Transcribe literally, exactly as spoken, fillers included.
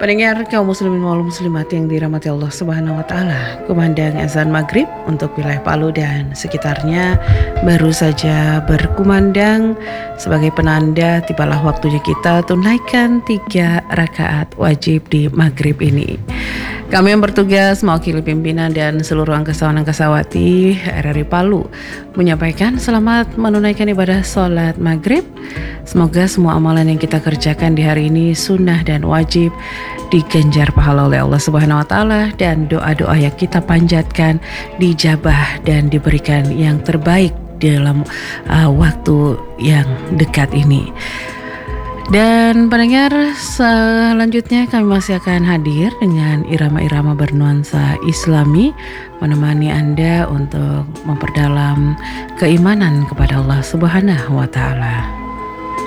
Pendengar kaum muslimin wal muslimat yang dirahmati Allah Subhanahu wa taala, kumandang azan maghrib untuk wilayah Palu dan sekitarnya baru saja berkumandang sebagai penanda tibalah waktunya kita tunaikan tiga rakaat wajib di maghrib ini. Kami yang bertugas mewakili pimpinan dan seluruh angkasawan-angkasawati R R I Palu menyampaikan selamat menunaikan ibadah sholat maghrib. Semoga semua amalan yang kita kerjakan di hari ini sunnah dan wajib diganjar pahala oleh Allah Subhanahu wa taala, dan doa-doa yang kita panjatkan dijabah dan diberikan yang terbaik dalam uh, waktu yang dekat ini. Dan pendengar, selanjutnya kami masih akan hadir dengan irama-irama bernuansa Islami menemani Anda untuk memperdalam keimanan kepada Allah Subhanahu wa taala.